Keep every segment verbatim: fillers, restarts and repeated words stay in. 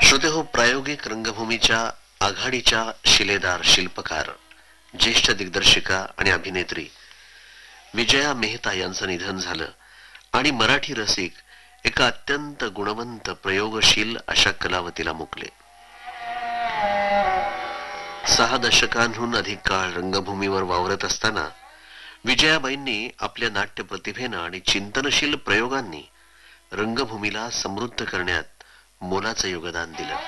श्रोते हो, प्रायोगिक रंगभूमीच्या आघाडीच्या शिलेदार शिल्पकार, ज्येष्ठ दिग्दर्शिका आणि अभिनेत्री विजया मेहता यांचं निधन झालं आणि मराठी रसिक एका अत्यंत गुणवंत प्रयोगशील अशा कलावतीला मुकले. सहा दशकांहून अधिक काळ रंगभूमीवर वावरत असताना विजयाबाईंनी आपल्या नाट्य प्रतिभेनं आणि चिंतनशील प्रयोगांनी रंगभूमीला समृद्ध करण्यात मोलाचं योगदान दिलं.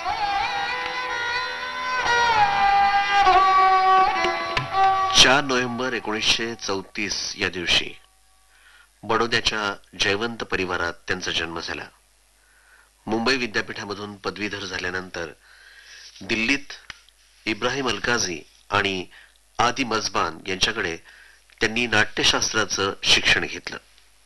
चार नोव्हेंबर एकोणीसशे चौतीस या दिवशी बडोद्याच्या जयवंत परिवारात त्यांचा जन्म झाला. मुंबई विद्यापीठामधून पदवीधर झाल्यानंतर दिल्लीत इब्राहिम अलकाझी आणि आदी मजबान यांच्याकडे त्यांनी नाट्यशास्त्राचं शिक्षण घेतलं.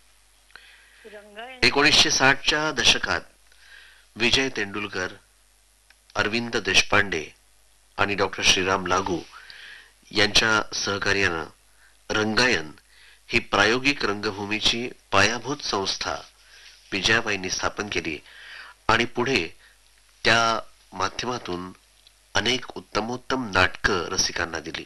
एकोणीसशे साठच्या दशकात विजय तेंडुलकर, अरविंद देशपांडे आणि डॉक्टर श्रीराम लागू यांच्या सहकार्यानं रंगायन ही प्रायोगिक रंगभूमीची पायाभूत संस्था विजयाबाईंनी स्थापन केली आणि पुढे त्या माध्यमातून अनेक उत्तमोत्तम नाटकं रसिकांना दिली.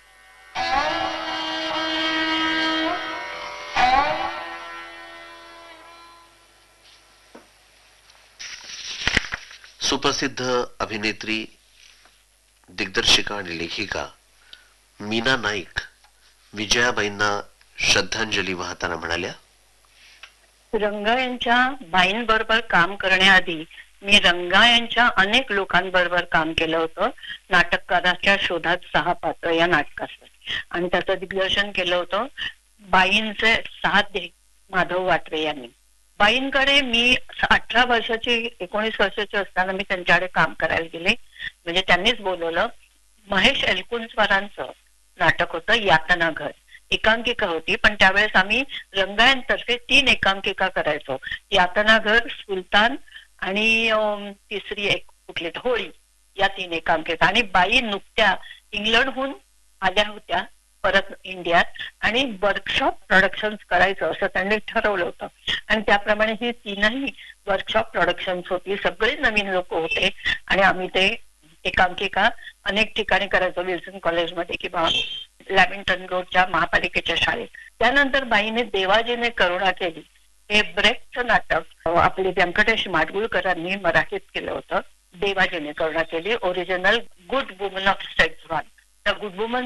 सुप्रसिद्ध अभिनेत्री, दिग्दर्शिका आणि लेखिका मीना नाईक विजयाबाईंना श्रद्धांजली वाहताना म्हणाल्या, रंगायनच्या बाईंबरोबर काम करण्याआधी मी रंगायनच्या अनेक लोकांबरोबर काम केलं होतं. नाटककाराच्या शोधात सहा पात्र या नाटकाचं आणि त्याचं दिग्दर्शन केलं होतं बाईंचे साथ माधव वाटवे यांनी. बाईंकडे मी अठरा वर्षाची एकोणीस वर्षाची असताना मी त्यांच्याकडे काम करायला गेले. म्हणजे त्यांनीच बोलवलं. महेश एलकुंचवारांचं नाटक होतं यातना घर, एकांकिका होती, पण त्यावेळेस आम्ही रंगायनतर्फे तीन एकांकिका करायचो. यातना घर, सुलतान आणि तिसरी एक कुठली होळी, या तीन एकांकिका. आणि बाई नुकत्या इंग्लंडहून आल्या होत्या परत इंडियात आणि वर्कशॉप प्रोडक्शन्स करायचं असं त्यांनी ठरवलं होतं आणि त्याप्रमाणे ही तीनही वर्कशॉप प्रोडक्शन्स होती. सगळे नवीन लोक होते आणि आम्ही ते एकांकिका अनेक ठिकाणी करायचो, विल्सन कॉलेजमध्ये किंवा लॅमिंग्टन रोडच्या महापालिकेच्या शाळेत. त्यानंतर बाईने देवाजीने करुणा केली हे ब्रेकचं नाटक आपले व्यंकटेश माडगुळकरांनी मराठीत केलं होतं. देवाजीने करुणा केली, original good woman of sex one. त्या गुड वुमन